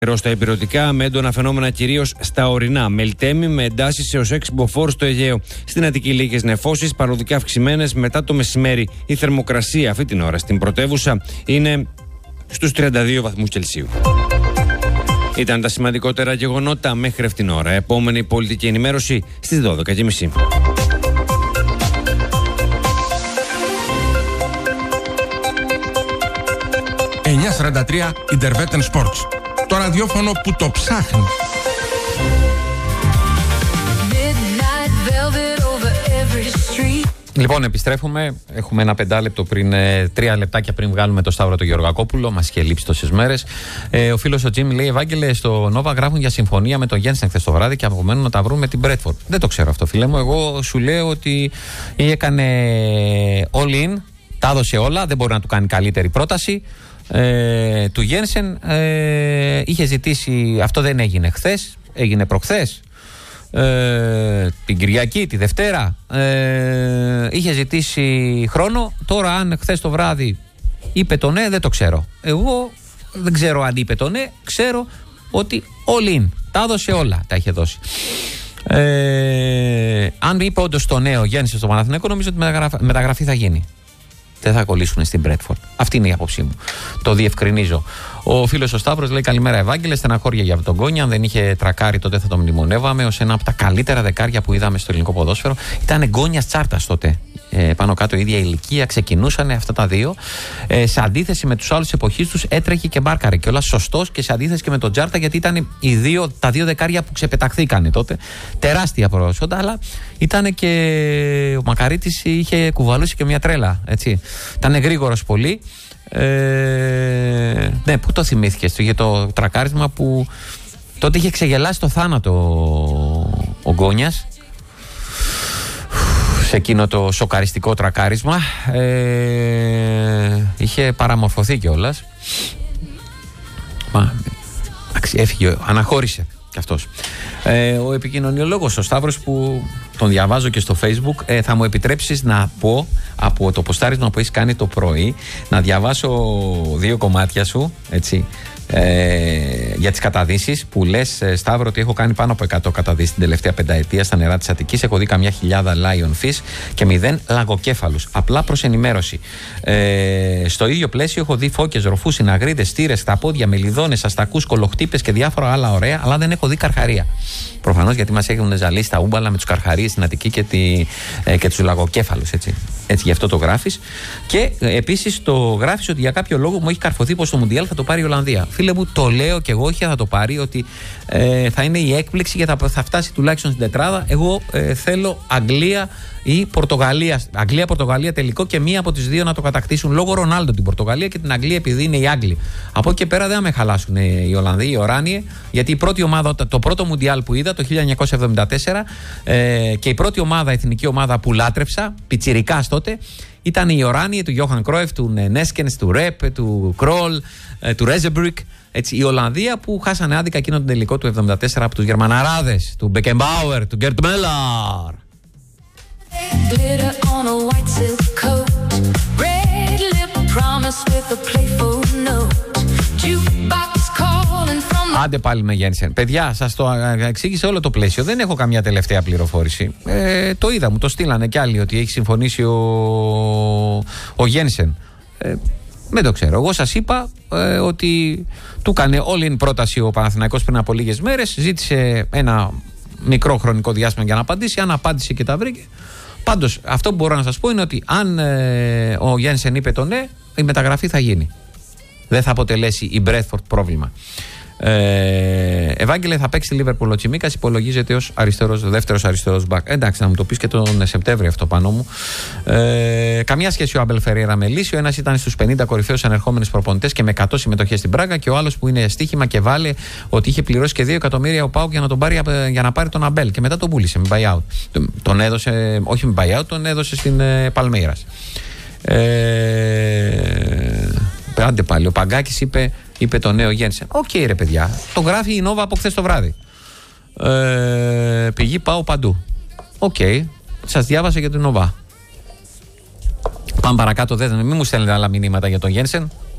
Νερό στα υπηρετικά με έντονα φαινόμενα κυρίως στα ορεινά. Μελτέμι με εντάσεις έως 6 μποφόρ στο Αιγαίο. Στην Αττική λίγες νεφώσεις, παροδικά αυξημένες μετά το μεσημέρι. Η θερμοκρασία αυτή την ώρα στην πρωτεύουσα είναι στους 32 βαθμούς Κελσίου. Ήταν τα σημαντικότερα γεγονότα μέχρι αυτήν την ώρα. Επόμενη πολιτική ενημέρωση στις 12:30. 9:43 Interveten Sports. Το ραδιόφωνο που το ψάχνει. Λοιπόν, επιστρέφουμε. Έχουμε ένα 5 λεπτό πριν, 3 λεπτάκια πριν βγάλουμε το Σταύρο το Γεωργακόπουλο. Μας είχε λείψει τόσες μέρες. Ο φίλος ο Τζίμι λέει: Ευάγγελε, στο Νόβα γράφουν για συμφωνία με τον Γένσεν χθες το βράδυ και απομένουν να τα βρουν με την Μπρέτφορντ. Δεν το ξέρω αυτό, φίλε μου. Εγώ σου λέω ότι έκανε all in, τα έδωσε όλα. Δεν μπορεί να του κάνει καλύτερη πρόταση. Του Γένσεν είχε ζητήσει, αυτό δεν έγινε χθες, έγινε προχθές, την Κυριακή, τη Δευτέρα, είχε ζητήσει χρόνο. Τώρα αν χθες το βράδυ είπε το ναι, δεν το ξέρω. Εγώ δεν ξέρω αν είπε το ναι, ξέρω ότι all in, τα έδωσε όλα, τα είχε δώσει. Αν είπε όντως το ναι ο Γέννης στο Παναθηναϊκό, νομίζω ότι μεταγραφή θα γίνει. Δεν θα κολλήσουν στην Μπρέτφορντ. Αυτή είναι η άποψή μου. Το διευκρινίζω. Ο φίλος ο Σταύρος λέει: Καλημέρα, Ευάγγελε. Στεναχώρια για τον Γκόνια. Αν δεν είχε τρακάρει, τότε θα τον μνημονεύαμε ως ένα από τα καλύτερα δεκάρια που είδαμε στο ελληνικό ποδόσφαιρο. Ήταν Γκόνιας Τσάρτας τότε. Πάνω κάτω ίδια ηλικία. Ξεκινούσαν αυτά τα δύο. Σε αντίθεση με τους άλλους εποχής τους, έτρεχε και μπάρκαρε. Και όλα σωστός και σε αντίθεση και με τον Τσάρτα, γιατί ήταν τα δύο δεκάρια που ξεπεταχθήκανε τότε. Τεράστια προσόντα, αλλά ήταν και ο Μακαρίτης είχε κουβαλώσει και μια τρέλα. Έτσι. Ήταν γρήγορος πολύ. Ναι, πού το θυμήθηκες? Για το τρακάρισμα που τότε είχε ξεγελάσει το θάνατο ο Γκόνιας, σε εκείνο το σοκαριστικό τρακάρισμα. Είχε παραμορφωθεί κιόλας. Έφυγε, αναχώρησε κι αυτός. Ο επικοινωνιολόγος ο Σταύρος, που τον διαβάζω και στο Facebook, θα μου επιτρέψεις να πω από το ποστάρισμα που έχεις κάνει το πρωί, να διαβάσω 2 κομμάτια σου, έτσι, για τις καταδύσεις που λες, Σταύρο, ότι έχω κάνει πάνω από 100 καταδύσεις την τελευταία πενταετία στα νερά της Αττικής. Έχω δει καμιά χιλιάδα lion fish και 0 λαγοκέφαλους. Απλά προς ενημέρωση. Στο ίδιο πλαίσιο έχω δει φώκες, ροφούς, συναγρίδες, στήρες, ταπόδια, μελιδόνες, αστακούς, κολοχτύπες και διάφορα άλλα ωραία, αλλά δεν έχω δει καρχαρία. Προφανώς γιατί μας έχουν ζαλίσει τα ούμπαλα με τους καρχαρίες στην Αττική και τους λαγοκέφαλους. Έτσι, γι' αυτό το γράφεις. Και επίσης το γράφεις ότι για κάποιο λόγο μου έχει καρφωθεί πως το Μουντιάλ θα το πάρει η Ολλανδία. Φίλε μου, το λέω και εγώ, όχι θα το πάρει, ότι θα είναι η έκπληξη και θα φτάσει τουλάχιστον στην τετράδα. Εγώ θέλω Αγγλία ή Πορτογαλία. Αγγλία-Πορτογαλία τελικό, και μία από τις δύο να το κατακτήσουν, λόγω Ρονάλντο την Πορτογαλία και την Αγγλία επειδή είναι οι Άγγλοι. Από εκεί και πέρα δεν θα με χαλάσουν οι Ολλανδοί, οι Οράνιοι, γιατί η πρώτη ομάδα, το πρώτο Μουντιάλ που είδα το 1974 και η πρώτη ομάδα, εθνική ομάδα που λάτρεψα, πιτσιρικάς τότε, ήταν οι Οράνιοι του Γιώχαν Κρόιφ, του Νέσκενς, του Ρεπ, του Κρόλ, του Ρέζεμπρικ. Έτσι, η Ολλανδία που χάσανε άδικα εκείνο τον τελικό του 1974 από τους Γερμαναράδες, του Μπεκεμπάουερ, του Γκέρτ Μέλαρ. Άντε πάλι με Γένσεν. Παιδιά, σας το εξήγησε όλο το πλαίσιο. Δεν έχω καμιά τελευταία πληροφόρηση. Το είδα, μου το στείλανε κι άλλοι ότι έχει συμφωνήσει ο Γένσεν. Δεν το ξέρω. Εγώ σας είπα ότι του έκανε all in πρόταση ο Παναθηναϊκός πριν από λίγες μέρες. Ζήτησε ένα μικρό χρονικό διάστημα για να απαντήσει. Αν απάντησε και τα βρήκε. Πάντως, αυτό που μπορώ να σας πω είναι ότι αν ο Γένσεν είπε το ναι, η μεταγραφή θα γίνει. Δεν θα αποτελέσει η Μπρέτφορντ πρόβλημα. Ευάγγελε, θα παίξει τη Liverpool ο Τσιμίκας, υπολογίζεται ως δεύτερος αριστερός μπακ. Εντάξει, να μου το πεις και τον Σεπτέμβριο αυτό πάνω μου. Καμιά σχέση ο Άμπελ Φερέιρα με Λύση. Ο ένας ήταν στους 50 κορυφαίους ανερχόμενους προπονητές και με 100 συμμετοχές στην Πράγα, και ο άλλος που είναι στοίχημα και βάλε ότι είχε πληρώσει και 2 εκατομμύρια ο ΠΑΟΚ για να πάρει τον Αμπέλ, και μετά τον πούλησε με buyout. Τον έδωσε, όχι με buyout, τον έδωσε στην Παλμέιρας. Άντε πάλι, ο Παγκάκης είπε το νέο Γένσεν. Οκ, ρε παιδιά, το γράφει η Νόβα από χθες το βράδυ. Πηγή πάω παντού. Οκ, σας διάβασα για την Νόβα. Πάμε παρακάτω, μην μου στέλνετε άλλα μηνύματα για τον Γένσεν.